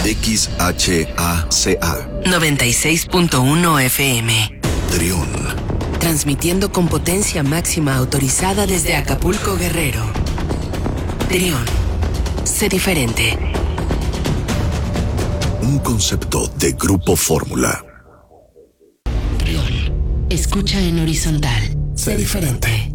XHACA 96.1 FM. Trión. Transmitiendo con potencia máxima autorizada desde Acapulco, Guerrero. Trión. Sé diferente. Un concepto de Grupo Fórmula. Trión. Escucha en horizontal. Sé diferente.